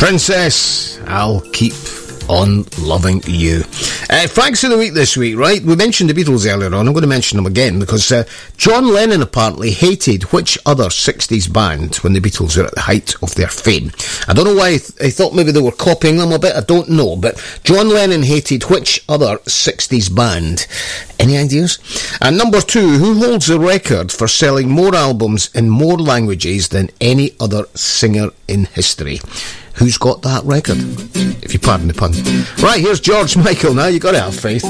Princess, I'll keep on loving you. Franks of the week this week, right? We mentioned the Beatles earlier on. I'm going to mention them again because John Lennon apparently hated which other 60s band when the Beatles were at the height of their fame. I don't know why he thought maybe they were copying them a bit. I don't know. But John Lennon hated which other 60s band? Any ideas? And number 2, who holds the record for selling more albums in more languages than any other singer in history? Who's got that record? If you pardon the pun. Right, here's George Michael now. You got to have faith.